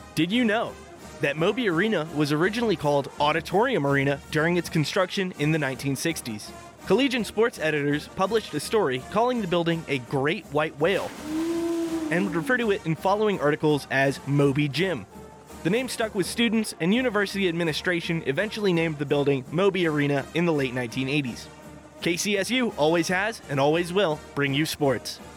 Did you know that Moby Arena was originally called Auditorium Arena during its construction in the 1960s? Collegian sports editors published a story calling the building a great white whale and would refer to it in following articles as Moby Gym. The name stuck with students, and university administration eventually named the building Moby Arena in the late 1980s. KCSU always has and always will bring you sports.